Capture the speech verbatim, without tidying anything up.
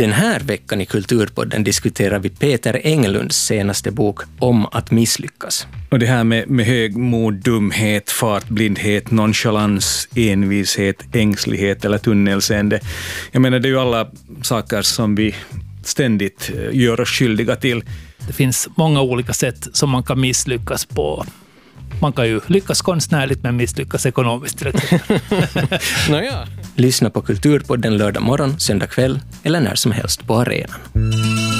Den här veckan i Kulturpodden diskuterar vi Peter Englunds senaste bok Om att misslyckas. Och det här med, med högmod, dumhet, fartblindhet, nonchalans, envishet, ängslighet eller tunnelseende. Jag menar, det är ju alla saker som vi ständigt gör oss skyldiga till. Det finns många olika sätt som man kan misslyckas på. Man kan ju lyckas konstnärligt men misslyckas ekonomiskt till exempel. Nåja. Lyssna på Kulturpodden lördag morgon, söndag kväll eller när som helst på arenan.